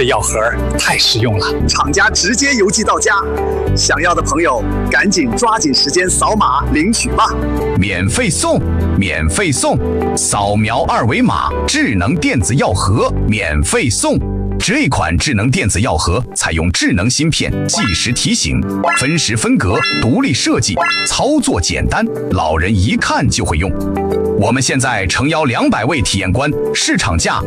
这药盒太实用了， 厂家直接邮寄到家。想要的朋友赶紧抓紧时间扫码领取吧！ 免费送，免费送！扫描二维码，智能电子药盒免费送。这款智能电子药盒采用智能芯片，计时提醒，分时分格，独立设计，操作简单，老人一看就会用。我们现在诚邀200位体验官，市场价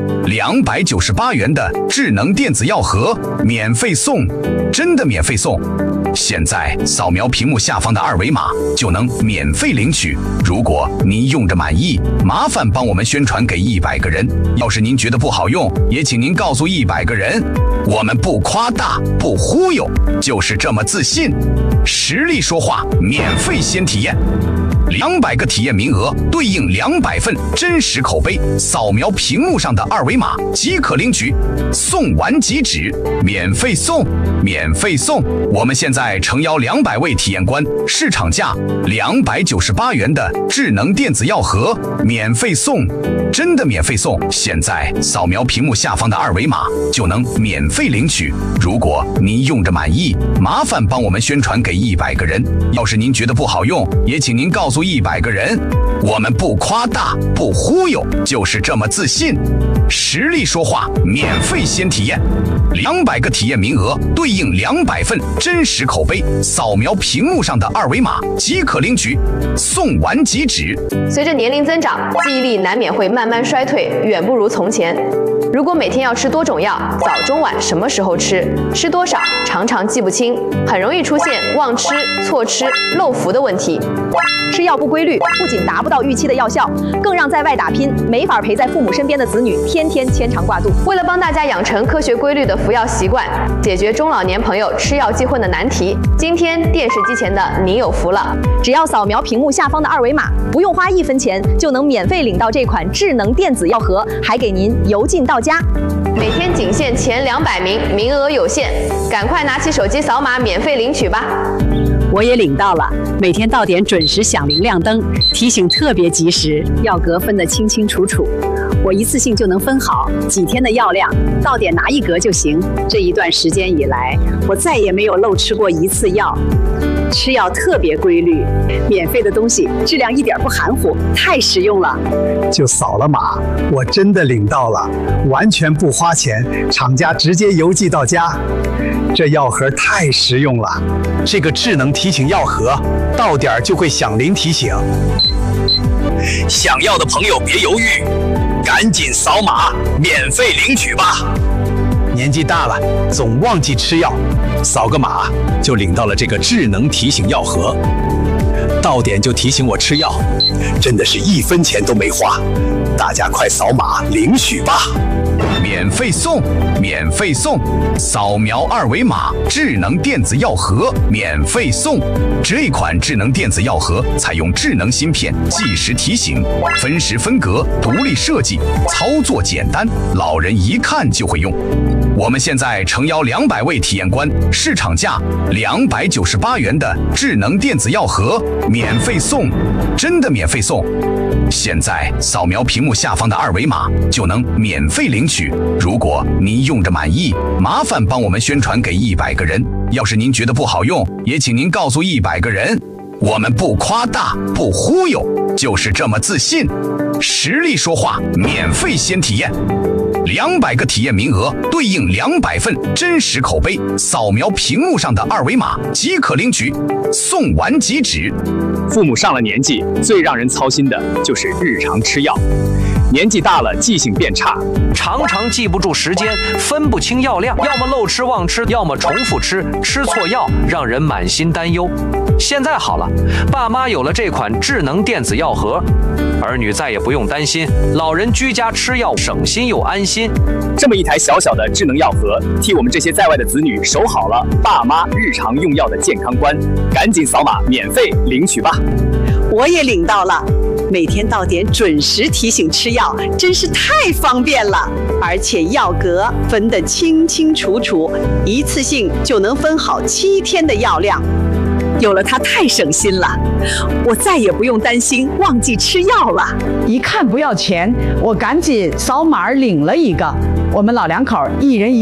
298元的智能电子药盒免费送，真的免费送！现在扫描屏幕下方的二维码就能免费领取。如果您用着满意，麻烦帮我们宣传给100个人。要是您觉得不好用，也请您告诉100个人。我们不夸大，不忽悠，就是这么自信。实力说话，免费先体验。200个体验名额对应200份真实口碑，扫描屏幕上的二维码即可领取，送完即止，免费送，免费送！我们现在诚邀200位体验官，市场价298元的智能电子药盒免费送，真的免费送！现在扫描屏幕下方的二维码就能免费领取。如果您用着满意，麻烦帮我们宣传给100个人。要是您觉得不好用，也请您告诉100个人。我们不夸大，不忽悠，就是这么自信。实力说话，免费先体验。200个体验名额对应200份真实口碑，扫描屏幕上的二维码即可领取，送完即止。 随着年龄增长，记忆力难免会慢慢衰退，远不如从前。如果每天要吃多种药，早中晚什么时候吃，吃多少，常常记不清，很容易出现忘吃、错吃、漏服的问题。 吃药不规律，不仅达不到预期的药效，更让在外打拼、没法陪在父母身边的子女天天牵肠挂肚。 为了帮大家养成科学规律的服药习惯，解决中老年朋友吃药记混的难题，今天电视机前的你有福了！ 只要扫描屏幕下方的二维码，不用花1分钱，就能免费领到这款智能电子药盒，还给您邮进到家。 每天仅限前200名，名额有限，赶快拿起手机扫码免费领取吧！ 我也领到了，每天到点准时响铃亮灯，提醒特别及时，药格分得清清楚楚，我一次性就能分好几天的药量，到点拿1格就行。这一段时间以来，我再也没有漏吃过1次药，吃药特别规律，免费的东西质量一点不含糊，太实用了。 就扫了码，我真的领到了，完全不花钱，厂家直接邮寄到家。这药盒太实用了， 这个智能提醒药盒到点就会响铃提醒。 想要的朋友别犹豫，赶紧扫码免费领取吧！ 年纪大了总忘记吃药，扫个码就领到了这个智能提醒药盒，到点就提醒我吃药，真的是1分钱都没花，大家快扫码领取吧！ 免费送，免费送！扫描二维码，智能电子药盒免费送。这款智能电子药盒采用智能芯片，计时提醒，分时分格，独立设计，操作简单，老人一看就会用。我们现在诚邀200位体验官，市场价298元的智能电子药盒免费送，真的免费送！现在扫描屏幕下方的二维码就能免费领取。如果您用着满意，麻烦帮我们宣传给100个人。要是您觉得不好用，也请您告诉100个人。我们不夸大，不忽悠，就是这么自信。实力说话，免费先体验。200个体验名额对应200份真实口碑，扫描屏幕上的二维码即可领取，送完即止。 父母上了年纪，最让人操心的就是日常吃药。年纪大了，记性变差， 常常记不住时间，分不清药量，要么漏吃忘吃，要么重复吃，吃错药，让人满心担忧。现在好了，爸妈有了这款智能电子药盒，儿女再也不用担心，老人居家吃药省心又安心。 这么一台小小的智能药盒，替我们这些在外的子女守好了爸妈日常用药的健康关。赶紧扫码免费领取吧！ 我也领到了，每天到点准时提醒吃药，真是太方便了。而且药格分得清清楚楚，一次性就能分好7天的药量。有了它太省心了，我再也不用担心忘记吃药了。 一看不要钱，我赶紧扫码领了一个。我们老两口1人1